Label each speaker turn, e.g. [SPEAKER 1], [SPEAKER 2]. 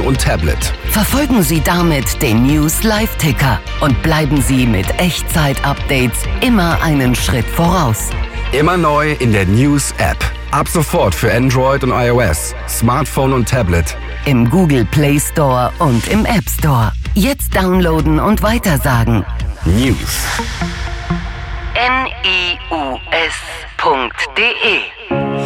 [SPEAKER 1] und Tablet.
[SPEAKER 2] Verfolgen Sie damit den News Live-Ticker und bleiben Sie mit Echtzeit-Updates immer einen Schritt voraus.
[SPEAKER 1] Immer neu in der News App. Ab sofort für Android und iOS, Smartphone und Tablet.
[SPEAKER 2] Im Google Play Store und im App Store. Jetzt downloaden und weitersagen.
[SPEAKER 1] News.
[SPEAKER 2] news.de